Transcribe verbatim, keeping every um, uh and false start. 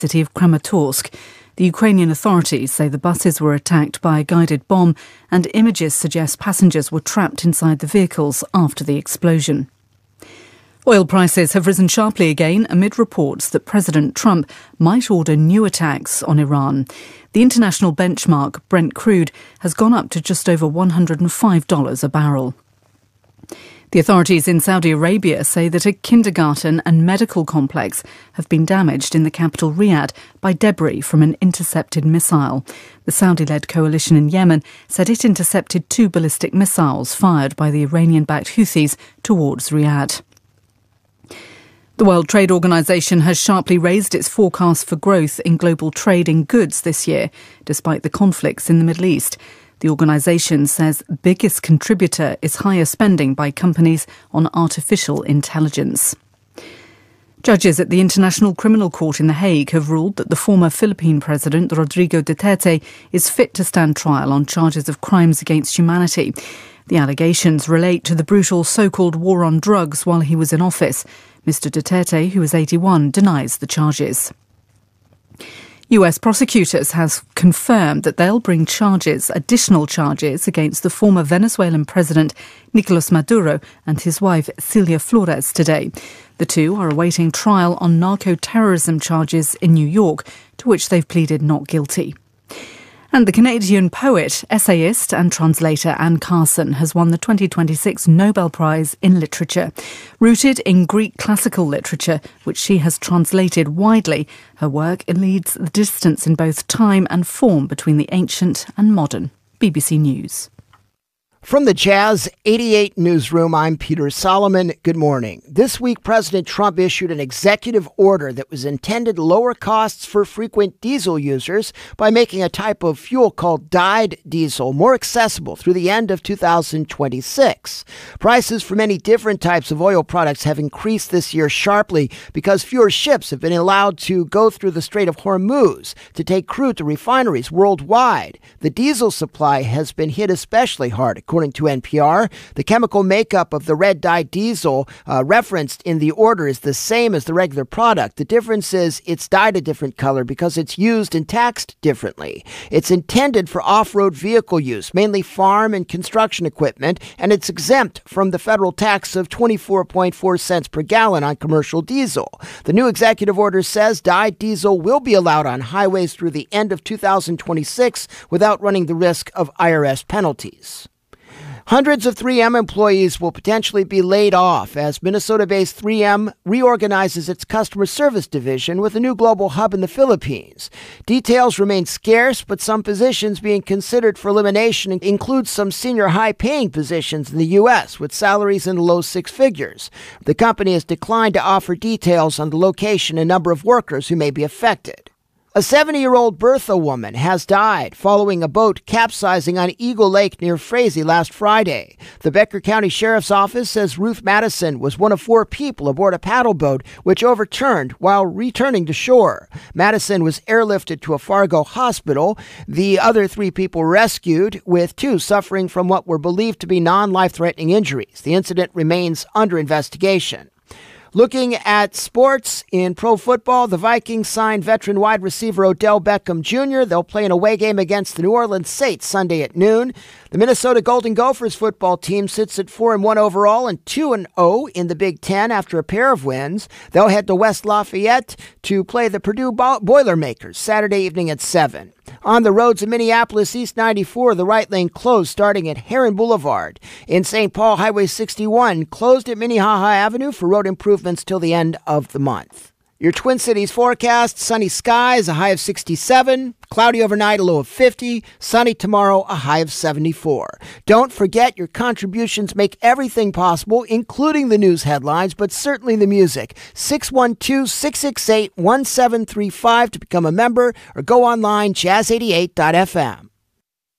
city of Kramatorsk. The Ukrainian authorities say the buses were attacked by a guided bomb, and images suggest passengers were trapped inside the vehicles after the explosion. Oil prices have risen sharply again amid reports that President Trump might order new attacks on Iran. The international benchmark, Brent crude, has gone up to just over one hundred five dollars a barrel. The authorities in Saudi Arabia say that a kindergarten and medical complex have been damaged in the capital Riyadh by debris from an intercepted missile. The Saudi-led coalition in Yemen said it intercepted two ballistic missiles fired by the Iranian-backed Houthis towards Riyadh. The World Trade Organization has sharply raised its forecast for growth in global trade in goods this year, despite the conflicts in the Middle East. The organisation says biggest contributor is higher spending by companies on artificial intelligence. Judges at the International Criminal Court in The Hague have ruled that the former Philippine President Rodrigo Duterte is fit to stand trial on charges of crimes against humanity. The allegations relate to the brutal so-called war on drugs while he was in office. Mister Duterte, who is eighty-one, denies the charges. U S prosecutors have confirmed that they'll bring charges, additional charges, against the former Venezuelan President Nicolas Maduro and his wife Celia Flores today. The two are awaiting trial on narco-terrorism charges in New York, to which they've pleaded not guilty. And the Canadian poet, essayist and translator Anne Carson has won the twenty twenty-six Nobel Prize in Literature. Rooted in Greek classical literature, which she has translated widely, her work leads the distance in both time and form between the ancient and modern. B B C News. From the Jazz eighty-eight newsroom, I'm Peter Solomon. Good morning. This week, President Trump issued an executive order that was intended to lower costs for frequent diesel users by making a type of fuel called dyed diesel more accessible through the end of two thousand twenty-six. Prices for many different types of oil products have increased this year sharply because fewer ships have been allowed to go through the Strait of Hormuz to take crude to refineries worldwide. The diesel supply has been hit especially hard. According to N P R, the chemical makeup of the red dyed diesel uh, referenced in the order is the same as the regular product. The difference is it's dyed a different color because it's used and taxed differently. It's intended for off-road vehicle use, mainly farm and construction equipment, and it's exempt from the federal tax of twenty-four point four cents per gallon on commercial diesel. The new executive order says dyed diesel will be allowed on highways through the end of two thousand twenty-six without running the risk of I R S penalties. Hundreds of three M employees will potentially be laid off as Minnesota-based three M reorganizes its customer service division with a new global hub in the Philippines. Details remain scarce, but some positions being considered for elimination include some senior high-paying positions in the U S with salaries in the low six figures. The company has declined to offer details on the location and number of workers who may be affected. A seventy-year-old Bertha woman has died following a boat capsizing on Eagle Lake near Frazee last Friday. The Becker County Sheriff's Office says Ruth Madison was one of four people aboard a paddle boat which overturned while returning to shore. Madison was airlifted to a Fargo hospital. The other three people rescued, with two suffering from what were believed to be non-life-threatening injuries. The incident remains under investigation. Looking at sports in pro football, the Vikings signed veteran wide receiver Odell Beckham Junior They'll play an away game against the New Orleans Saints Sunday at noon. The Minnesota Golden Gophers football team sits at four and one overall and two and oh in the Big Ten after a pair of wins. They'll head to West Lafayette to play the Purdue Boilermakers Saturday evening at seven. On the roads of Minneapolis, East ninety-four, the right lane closed starting at Heron Boulevard. In Saint Paul, Highway sixty-one closed at Minnehaha Avenue for road improvements till the end of the month. Your Twin Cities forecast: sunny skies, a high of sixty-seven, cloudy overnight, a low of fifty, sunny tomorrow, a high of seventy-four. Don't forget your contributions make everything possible, including the news headlines, but certainly the music. six one two, six six eight, one seven three five to become a member or go online, jazz eighty-eight dot f m.